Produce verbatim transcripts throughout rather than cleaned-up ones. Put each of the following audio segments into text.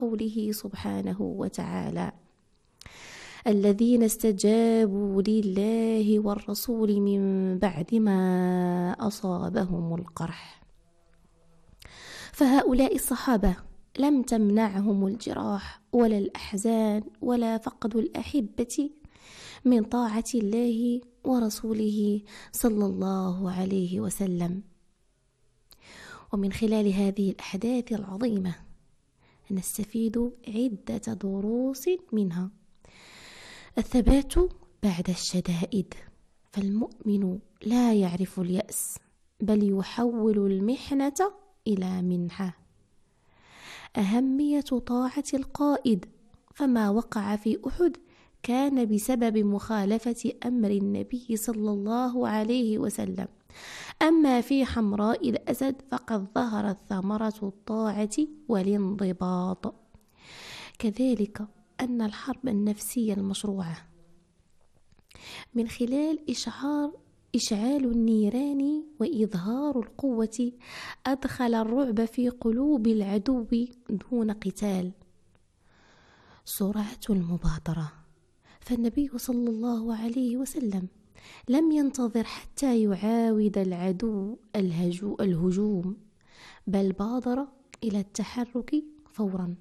قوله سبحانه وتعالى: الذين استجابوا لله والرسول من بعد ما أصابهم القرح. فهؤلاء الصحابة لم تمنعهم الجراح ولا الأحزان ولا فقد الأحبة من طاعة الله ورسوله صلى الله عليه وسلم. ومن خلال هذه الأحداث العظيمة نستفيد عدة دروس منها: الثبات بعد الشدائد، فالمؤمن لا يعرف اليأس بل يحول المحنة إلى منحة. أهمية طاعة القائد، فما وقع في أحد كان بسبب مخالفة أمر النبي صلى الله عليه وسلم، أما في حمراء الأسد فقد ظهرت ثمرة الطاعة والانضباط. كذلك أن الحرب النفسية المشروعة من خلال إشعار إشعال النيران وإظهار القوة أدخل الرعب في قلوب العدو دون قتال. سرعة المبادرة، فالنبي صلى الله عليه وسلم لم ينتظر حتى يعاود العدو الهجوم، بل بادر إلى التحرك فورا.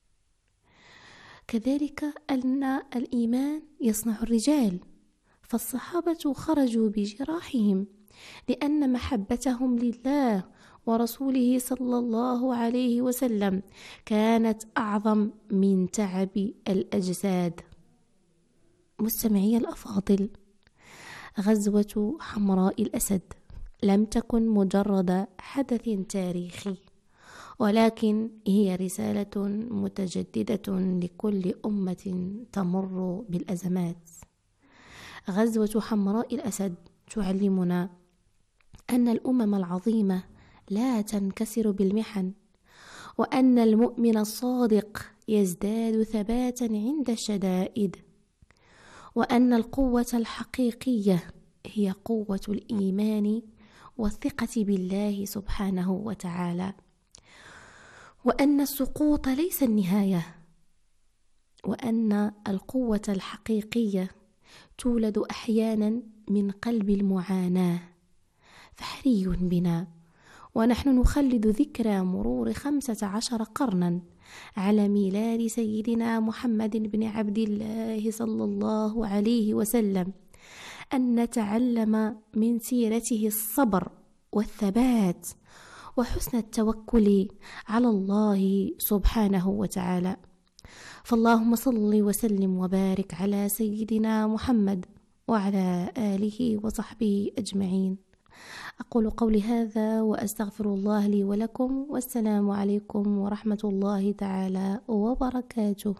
كذلك أن الإيمان يصنع الرجال، فالصحابة خرجوا بجراحهم لأن محبتهم لله ورسوله صلى الله عليه وسلم كانت أعظم من تعب الأجساد. مستمعي الأفاضل، غزوة حمراء الأسد لم تكن مجرد حدث تاريخي، ولكن هي رسالة متجددة لكل أمة تمر بالأزمات. غزوة حمراء الأسد تعلمنا أن الأمم العظيمة لا تنكسر بالمحن، وأن المؤمن الصادق يزداد ثباتا عند الشدائد، وأن القوة الحقيقية هي قوة الإيمان والثقة بالله سبحانه وتعالى، وأن السقوط ليس النهاية، وأن القوة الحقيقية تولد أحيانا من قلب المعاناة. فحري بنا ونحن نخلد ذكرى مرور خمسة عشر قرنا على ميلاد سيدنا محمد بن عبد الله صلى الله عليه وسلم أن نتعلم من سيرته الصبر والثبات وحسن التوكل على الله سبحانه وتعالى. فاللهم صل وسلم وبارك على سيدنا محمد وعلى آله وصحبه أجمعين. أقول قولي هذا وأستغفر الله لي ولكم، والسلام عليكم ورحمة الله تعالى وبركاته.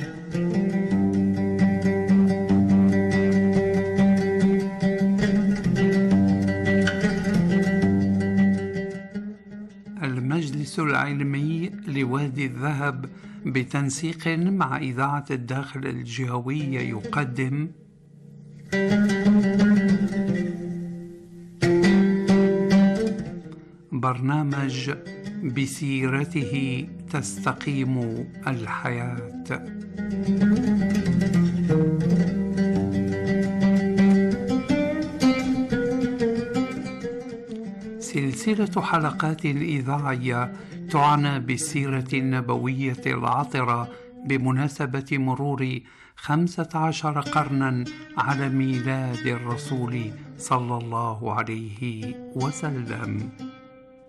المجلس العلمي لوادي الذهب بتنسيق مع إذاعة الداخل الجهوية يقدم برنامج بسيرته تستقيم الحياة. سلسلة حلقات إذاعية تعنى بالسيرة النبوية العطرة بمناسبة مرور خمسة عشر قرنا على ميلاد الرسول صلى الله عليه وسلم.